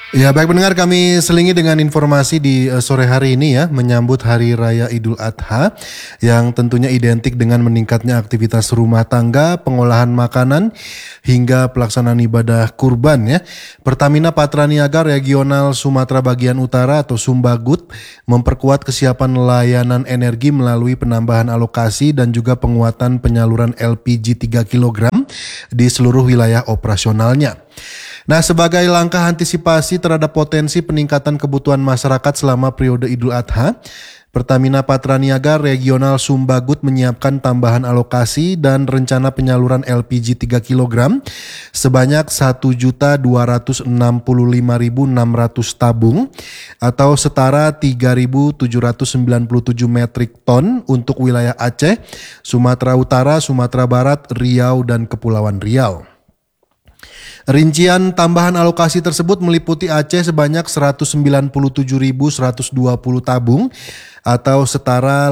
Ya, baik pendengar, kami selingi dengan informasi di sore hari ini ya, menyambut Hari Raya Idul Adha yang tentunya identik dengan meningkatnya aktivitas rumah tangga, pengolahan makanan hingga pelaksanaan ibadah kurban ya. Pertamina Patraniaga Regional Sumatera Bagian Utara atau Sumbagut memperkuat kesiapan layanan energi melalui penambahan alokasi dan juga penguatan penyaluran LPG 3 kg di seluruh wilayah operasionalnya. Nah, sebagai langkah antisipasi terhadap potensi peningkatan kebutuhan masyarakat selama periode Idul Adha, Pertamina Patraniaga Regional Sumbagut menyiapkan tambahan alokasi dan rencana penyaluran LPG 3 kg sebanyak 1.265.600 tabung atau setara 3.797 metrik ton untuk wilayah Aceh, Sumatera Utara, Sumatera Barat, Riau, dan Kepulauan Riau. Rincian tambahan alokasi tersebut meliputi Aceh sebanyak 197.120 tabung atau setara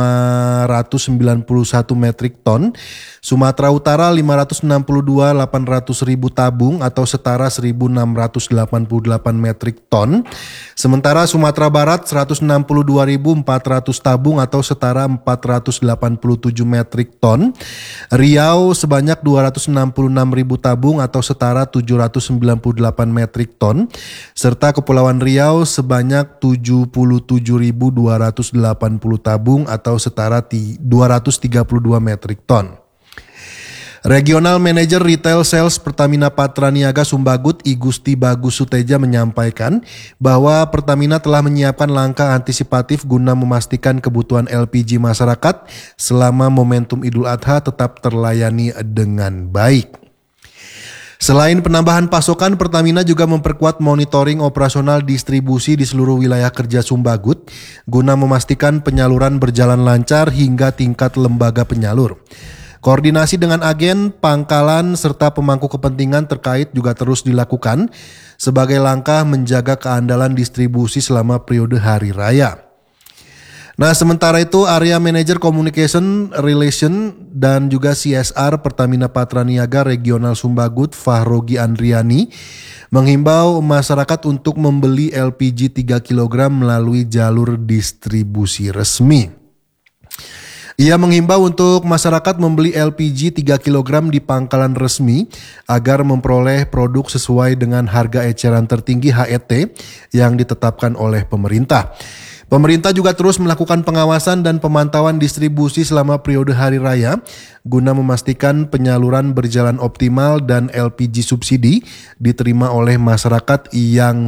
591 metrik ton, Sumatera Utara 562.800 tabung atau setara 1.688 metrik ton, sementara Sumatera Barat 162.400 tabung atau setara 487 metrik ton, Riau sebanyak 266.000 tabung atau setara 798 metrik ton, serta Kepulauan Riau sebanyak 77.280 tabung atau setara 232 metrik ton. Regional Manager Retail Sales Pertamina Patraniaga Sumbagut I Gusti Bagus Suteja menyampaikan bahwa Pertamina telah menyiapkan langkah antisipatif guna memastikan kebutuhan LPG masyarakat selama momentum Idul Adha tetap terlayani dengan baik. Selain penambahan pasokan, Pertamina juga memperkuat monitoring operasional distribusi di seluruh wilayah kerja Sumbagut guna memastikan penyaluran berjalan lancar hingga tingkat lembaga penyalur. Koordinasi dengan agen, pangkalan, serta pemangku kepentingan terkait juga terus dilakukan sebagai langkah menjaga keandalan distribusi selama periode Hari Raya. Nah, sementara itu Area Manager Communication Relation dan juga CSR Pertamina Patraniaga Regional Sumbagut Fahrogi Andriani menghimbau masyarakat untuk membeli LPG 3 kg melalui jalur distribusi resmi. Ia menghimbau untuk masyarakat membeli LPG 3 kg di pangkalan resmi agar memperoleh produk sesuai dengan harga eceran tertinggi HET yang ditetapkan oleh pemerintah. Pemerintah juga terus melakukan pengawasan dan pemantauan distribusi selama periode Hari Raya guna memastikan penyaluran berjalan optimal dan LPG subsidi diterima oleh masyarakat yang